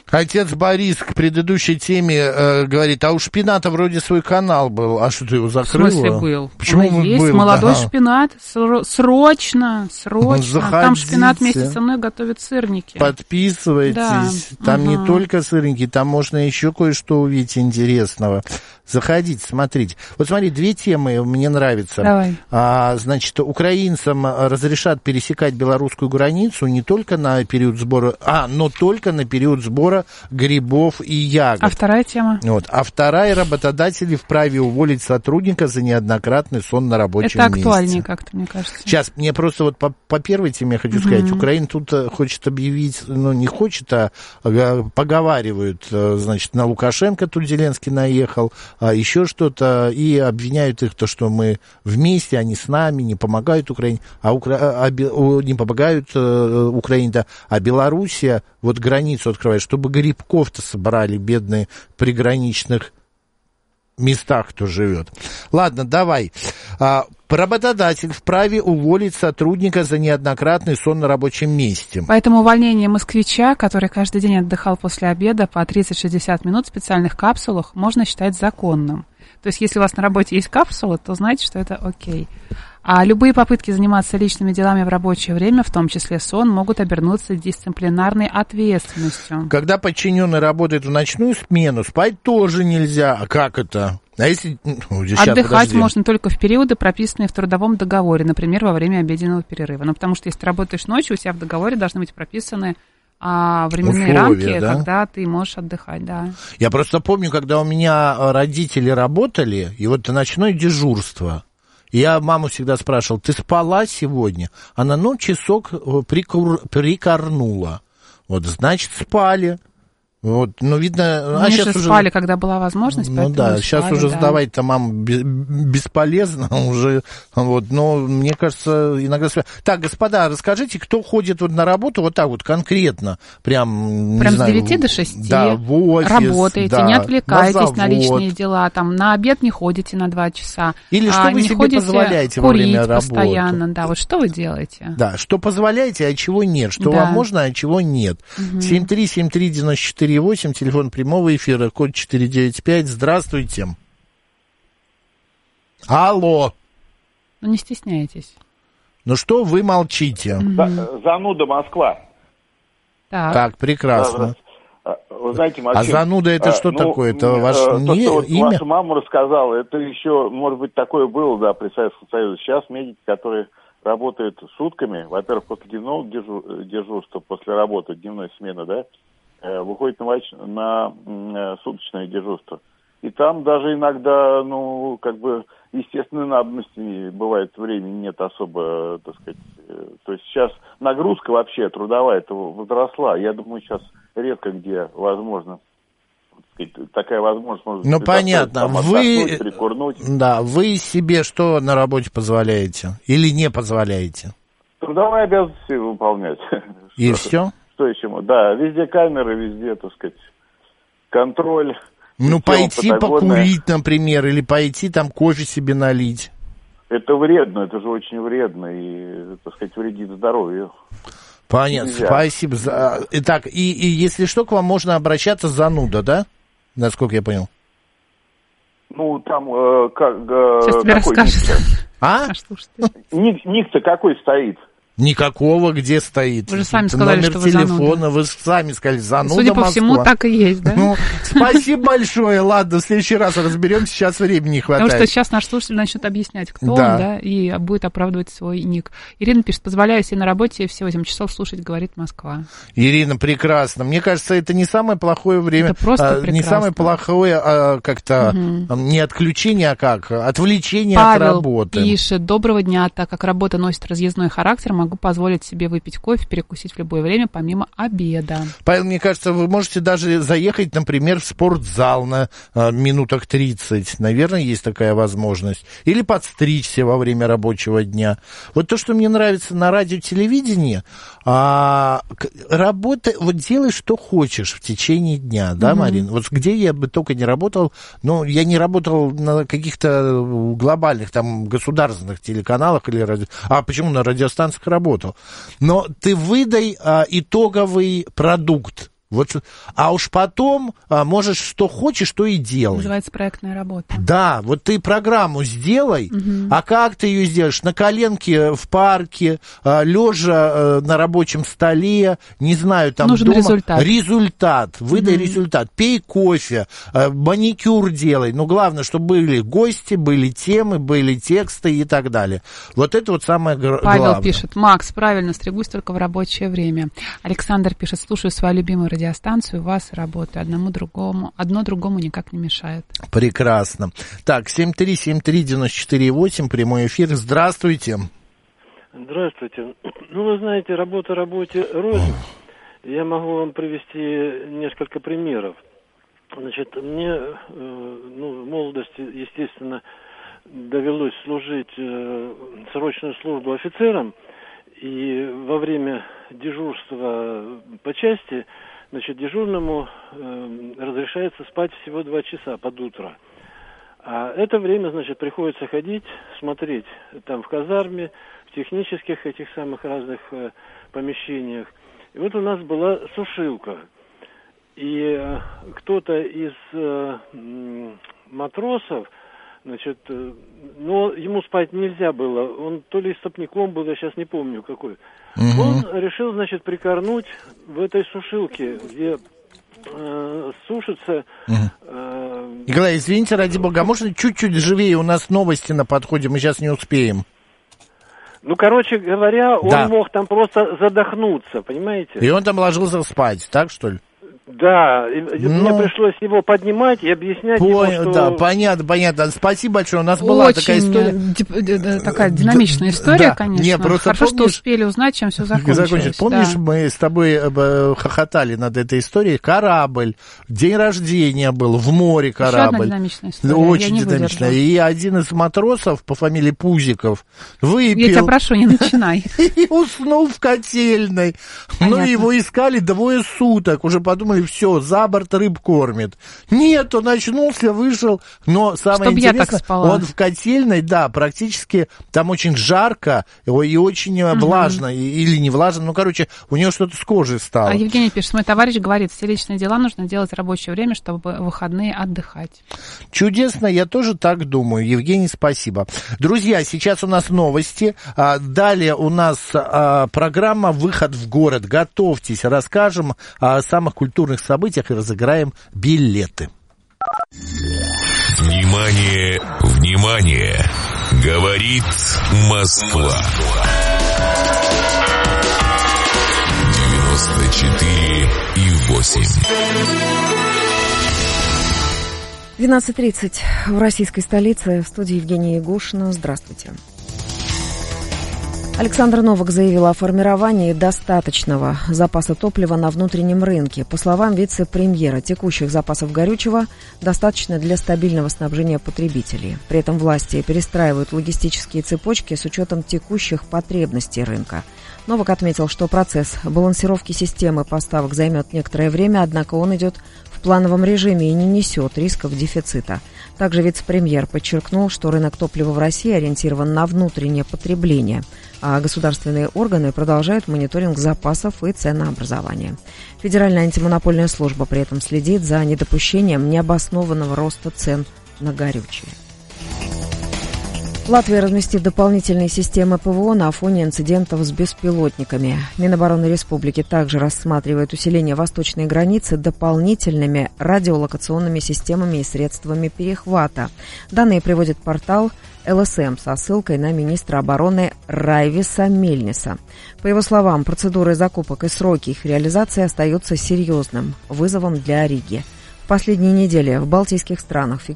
Отец Борис к предыдущей теме говорит, а у шпината вроде свой канал был. А что, ты его закрыла? В смысле был? Почему он есть? был? Молодой шпинат. Срочно. Заходите. Там шпинат вместе со мной готовит сырники. Подписывайтесь. Да. Там не только сырники, там можно еще кое-что увидеть интересного. Заходите, смотрите. Вот смотри, две темы мне нравятся. Давай. Значит, украинцам разрешат пересекать белорусскую границу не только на период сбора, но только на период сбора грибов и ягод. А вторая тема? Вот. А вторая, работодатели вправе уволить сотрудника за неоднократный сон на рабочем месте. Это актуальнее как-то, мне кажется. Сейчас, мне просто вот по первой теме хочу сказать, Украина тут хочет объявить, не хочет, а поговаривают, значит, на Лукашенко тут Зеленский наехал, еще что-то, и обвиняют их, то, что мы вместе, они с нами, не помогают Украине, не помогают Украине, да, а Белоруссия вот границу открывает, чтобы грибков-то собрали бедные приграничных местах, кто живет. Ладно, давай. Работодатель вправе уволить сотрудника за неоднократный сон на рабочем месте. Поэтому увольнение москвича, который каждый день отдыхал после обеда по 30-60 минут в специальных капсулах, можно считать законным. То есть, если у вас на работе есть капсулы, то знайте, что это окей. А любые попытки заниматься личными делами в рабочее время, в том числе сон, могут обернуться дисциплинарной ответственностью. Когда подчиненный работает в ночную смену, спать тоже нельзя. А как это? А если... Отдыхать можно только в периоды, прописанные в трудовом договоре, например, во время обеденного перерыва. Ну, потому что если ты работаешь ночью, у тебя в договоре должны быть прописаны временные рамки, да? Когда ты можешь отдыхать, да. Я просто помню, когда у меня родители работали, и вот ночное дежурство. Я маму всегда спрашивал, ты спала сегодня? Она, часок прикорнула. Вот, значит, спали. Вот, видно... Они же спали, уже... когда была возможность, поэтому да, сейчас спали, уже да. сдавать-то маму бесполезно уже, но мне кажется, иногда... Так, господа, расскажите, кто ходит вот на работу вот так вот конкретно, прям с 9 до 6, да, в офис, работаете, да, не отвлекайтесь на завод. личные дела, там, на обед не ходите на 2 часа. Или что вы себе позволяете во время работы. Постоянно, да, вот что вы делаете? Да, что позволяете, а чего нет, что вам можно, а чего нет. 7373948, телефон прямого эфира, код 495. Здравствуйте. Алло. Не стесняйтесь. Что вы молчите? Зануда Москва. Так, прекрасно. Вы знаете, Максим, а зануда это что такое? Это ваше имя? Ваша мама рассказала, это еще, может быть, такое было, да, при Советском Союзе. Сейчас медики, которые работают сутками, во-первых, после дневного дежурства, после работы, дневной смены, да, выходит на суточное дежурство. И там даже иногда, естественной надобности бывает, времени нет особо, так сказать. То есть сейчас нагрузка вообще трудовая-то возросла. Я думаю, сейчас редко где возможно, так сказать, такая возможность. Может, понятно. Вы, перекурнуть. Да, вы себе что на работе позволяете? Или не позволяете? Трудовые обязанности выполнять. И все? Что еще? Да, везде камеры, везде, так сказать, контроль. Пойти покурить, например, или пойти там кофе себе налить. Это вредно, это же очень вредно и, так сказать, вредит здоровью. Понятно, нельзя. Спасибо. Итак, и если что, к вам можно обращаться зануда, да? Насколько я понял. Там, сейчас тебе расскажет. Ник-то какой стоит? Никакого, где стоит. Вы же сами сказали, номер что вы телефона, зануда. вы сами сказали, зануда Судя по Москва. всему, так и есть, да? Спасибо большое. Ладно, в следующий раз разберемся, сейчас времени не хватает. Потому что сейчас наш слушатель начнет объяснять, кто он, да, и будет оправдывать свой ник. Ирина пишет, позволяю себе на работе все 8 часов слушать, говорит Москва. Ирина, прекрасно. Мне кажется, это не самое плохое время. Это просто прекрасно. Не самое плохое, как-то, не отключение, а как? Отвлечение Павел от работы. Павел пишет, доброго дня, так как работа носит разъездной характер, могу позволить себе выпить кофе, перекусить в любое время, помимо обеда. Павел, мне кажется, вы можете даже заехать, например, в спортзал на минутах 30. Наверное, есть такая возможность. Или подстричься во время рабочего дня. Вот то, что мне нравится на радио-телевидении, работа, вот делай, что хочешь в течение дня, да, Марин? Вот где я бы только не работал, я не работал на каких-то глобальных, там, государственных телеканалах или почему на радиостанциях работал? Но ты выдай итоговый продукт. Вот, а уж потом можешь что хочешь, то и делай. Называется проектная работа. Да, вот ты программу сделай, а как ты ее сделаешь? На коленке в парке, лежа на рабочем столе, не знаю, там нужен дома. Результат. Выдай результат, пей кофе, маникюр делай. Но главное, чтобы были гости, были темы, были тексты и так далее. Вот это вот самое главное. Павел пишет: Макс, правильно, стригусь только в рабочее время. Александр пишет: слушаю свою любимую радиостанцию, вас работаю, одно другому никак не мешает. Прекрасно. Так, 7373948, прямой эфир. Здравствуйте. Здравствуйте. Ну, вы знаете, работа работе рознь. Я могу вам привести несколько примеров. Значит, мне в молодости, естественно, довелось служить срочную службу офицером, и во время дежурства по части, значит, дежурному разрешается спать всего 2 часа под утро. А это время, значит, приходится ходить, смотреть там в казарме, в технических этих самых разных помещениях. И вот у нас была сушилка. И кто-то из матросов, значит, но ему спать нельзя было. Он то ли истопником был, я сейчас не помню какой. Он решил, значит, прикорнуть в этой сушилке, где сушится... Николай, извините, ради бога, а можно чуть-чуть живее? У нас новости на подходе, мы сейчас не успеем. Ну, короче говоря, он мог там просто задохнуться, понимаете? И он там ложился спать, так что ли? Да, мне пришлось его поднимать и объяснять ему, что... Да, понятно. Спасибо большое. У нас была такая история. Такая динамичная история, конечно. Не, просто хорошо, что успели узнать, чем все закончилось. Помнишь, мы с тобой хохотали над этой историей? Корабль, день рождения был, в море корабль. Еще одна динамичная история. Очень динамичная. И один из матросов по фамилии Пузиков выпил... Я тебя прошу, не начинай. И уснул в котельной. Ну, его искали 2 суток. Уже подумали, все, за борт рыб кормит. Нет, он очнулся, вышел, но самое интересное, он в котельной, да, практически там очень жарко и очень влажно, или не влажно, ну, короче, у него что-то с кожей стало. А Евгений пишет: мой товарищ говорит, все личные дела нужно делать в рабочее время, чтобы в выходные отдыхать. Чудесно, я тоже так думаю. Евгений, спасибо. Друзья, сейчас у нас новости, далее у нас программа «Выход в город». Готовьтесь, расскажем о самых культурных событиях и разыграем билеты. Внимание, внимание! Говорит Москва. 94,8. 12:30 в российской столице. В студии Евгения Егошина. Здравствуйте. Александр Новак заявил о формировании достаточного запаса топлива на внутреннем рынке. По словам вице-премьера, текущих запасов горючего достаточно для стабильного снабжения потребителей. При этом власти перестраивают логистические цепочки с учетом текущих потребностей рынка. Новак отметил, что процесс балансировки системы поставок займет некоторое время, однако он идет в плановом режиме и не несет рисков дефицита. Также вице-премьер подчеркнул, что рынок топлива в России ориентирован на внутреннее потребление, а государственные органы продолжают мониторинг запасов и ценообразования. Федеральная антимонопольная служба при этом следит за недопущением необоснованного роста цен на горючее. Латвия разместит дополнительные системы ПВО на фоне инцидентов с беспилотниками. Минобороны республики также рассматривает усиление восточной границы дополнительными радиолокационными системами и средствами перехвата. Данные приводит портал ЛСМ со ссылкой на министра обороны Райвиса Мельниса. По его словам, процедуры закупок и сроки их реализации остаются серьезным вызовом для Риги. В последние недели в балтийских странах